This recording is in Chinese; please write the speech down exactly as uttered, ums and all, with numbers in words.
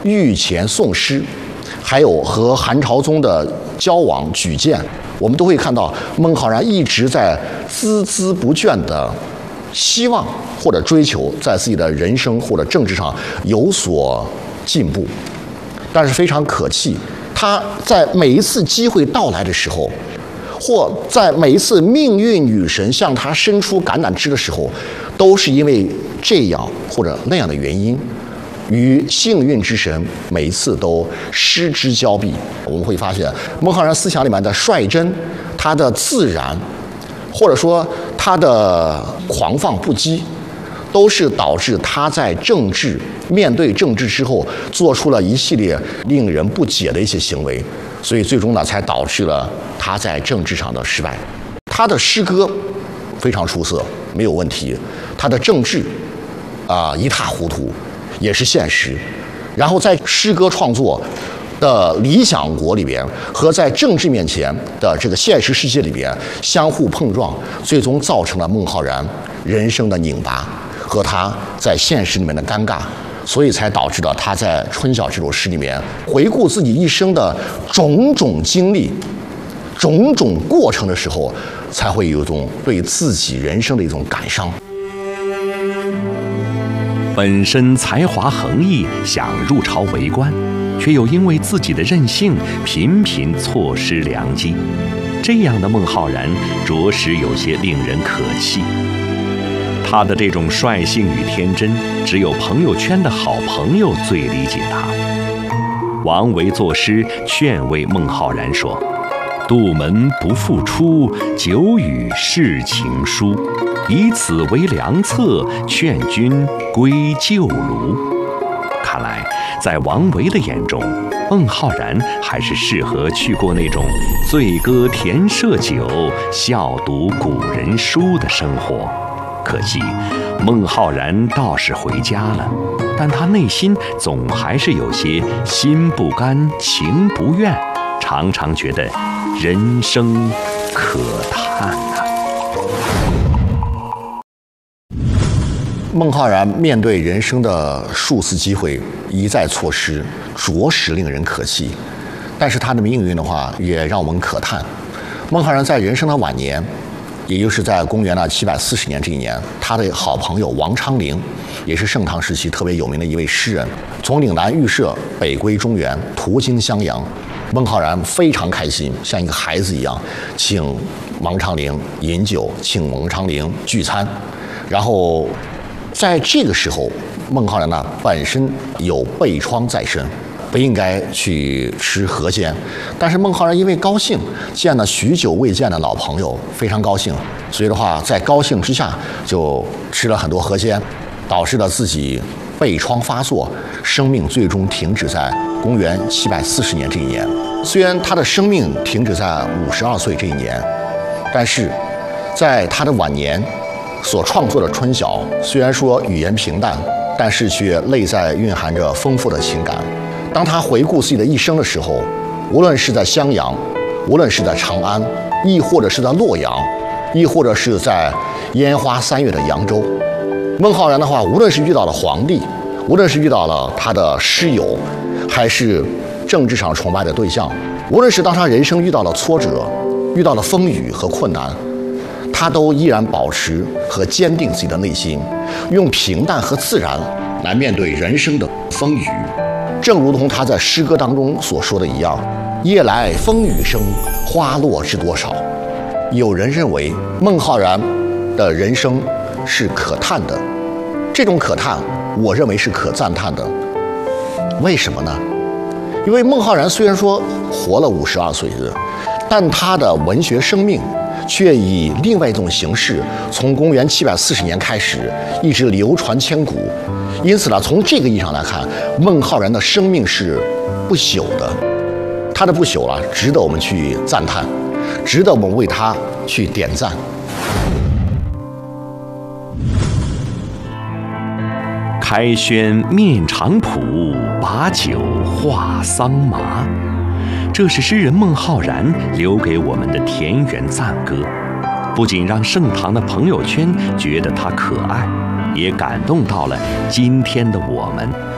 御前诵诗，还有和韩朝宗的交往举荐，我们都会看到孟浩然一直在孜孜不倦的希望或者追求在自己的人生或者政治上有所进步。但是非常可气，他在每一次机会到来的时候，或在每一次命运女神向他伸出橄榄枝的时候，都是因为这样或者那样的原因，与幸运之神每一次都失之交臂。我们会发现孟浩然思想里面的率真，他的自然，或者说他的狂放不羁，都是导致他在政治面对政治之后做出了一系列令人不解的一些行为，所以最终呢才导致了他在政治上的失败。他的诗歌非常出色，没有问题，他的政治啊、呃、一塌糊涂，也是现实。然后在诗歌创作的理想国里边和在政治面前的这个现实世界里边相互碰撞，最终造成了孟浩然人生的拧巴和他在现实里面的尴尬，所以才导致了他在《春晓》这首诗里面回顾自己一生的种种经历、种种过程的时候，才会有一种对自己人生的一种感伤。 本身才华横溢，想入朝为官，却又因为自己的任性，频频错失良机。这样的孟浩然，着实有些令人可气。他的这种率性与天真，只有朋友圈的好朋友最理解他。王维作诗劝慰孟浩然说：“杜门不复出，久与世情疏。以此为良策，劝君归旧庐。”看来，在王维的眼中，孟浩然还是适合去过那种醉歌甜射酒，笑读古人书的生活。可惜，孟浩然倒是回家了，但他内心总还是有些心不甘情不愿，常常觉得人生可叹啊。 孟浩然面对人生的数次机会一再错失，着实令人可气。但是他的命运的话，也让我们可叹。孟浩然在人生的晚年，也就是在公元的七百四十年这一年，他的好朋友王昌龄，也是盛唐时期特别有名的一位诗人，从岭南预设北归中原，途经襄阳。孟浩然非常开心，像一个孩子一样，请王昌龄饮酒，请王昌龄聚餐。然后在这个时候，孟浩然呢本身有背疮在身，不应该去吃河鲜，但是孟浩然因为高兴，见了许久未见的老朋友，非常高兴，所以的话，在高兴之下就吃了很多河鲜，导致了自己背疮发作，生命最终停止在公元七百四十年这一年。虽然他的生命停止在五十二岁这一年，但是在他的晚年所创作的《春晓》，虽然说语言平淡，但是却内在蕴含着丰富的情感。当他回顾自己的一生的时候，无论是在襄阳，无论是在长安，亦或者是在洛阳，亦或者是在烟花三月的扬州，孟浩然的话，无论是遇到了皇帝，无论是遇到了他的师友，还是政治上崇拜的对象，无论是当他人生遇到了挫折，遇到了风雨和困难，他都依然保持和坚定自己的内心，用平淡和自然来面对人生的风雨。正如同他在诗歌当中所说的一样：“夜来风雨声，花落知多少。”有人认为孟浩然的人生是可叹的，这种可叹，我认为是可赞叹的。为什么呢？因为孟浩然虽然说活了五十二岁的，但他的文学生命却以另外一种形式，从公元七百四十年开始，一直流传千古。因此呢，从这个意义上来看，孟浩然的生命是不朽的，他的不朽啊，值得我们去赞叹，值得我们为他去点赞。 开轩面场圃，把酒话桑麻。这是诗人孟浩然留给我们的田园赞歌，不仅让盛唐的朋友圈觉得他可爱，也感动到了今天的我们。